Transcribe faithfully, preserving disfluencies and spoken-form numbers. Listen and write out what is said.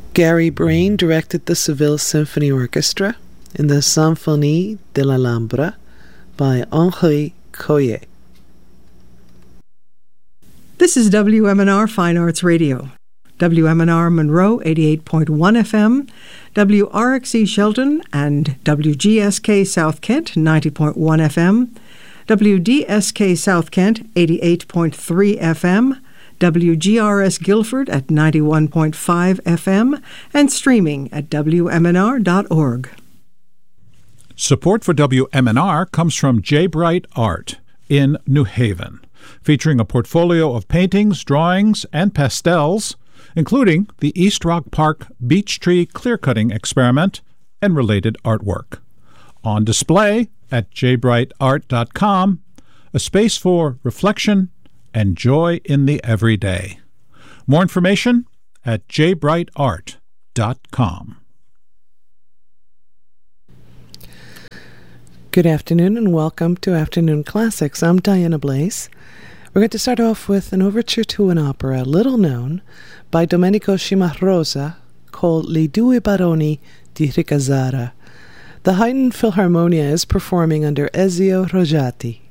Gary Brain directed the Seville Symphony Orchestra in the Symphonie de l'Alhambra by Henri Coyer. This is W M N R Fine Arts Radio. W M N R Monroe eighty-eight point one F M, W R X E Shelton and W G S K South Kent ninety point one F M, W D S K South Kent eighty-eight point three F M, W G R S Guilford at ninety-one point five F M, and streaming at W M N R dot org. Support for W M N R comes from J. Bright Art in New Haven, featuring a portfolio of paintings, drawings, and pastels, including the East Rock Park Beech Tree Clear-Cutting Experiment and related artwork. On display at j bright art dot com, a space for reflection and joy in the everyday. More information at j bright art dot com. Good afternoon and welcome to Afternoon Classics. I'm Diana Blaze. We're going to start off with an overture to an opera, little known, by Domenico Cimarosa, called Le Due Baroni di Ricasara. The Haydn Philharmonia is performing under Ezio Rogati.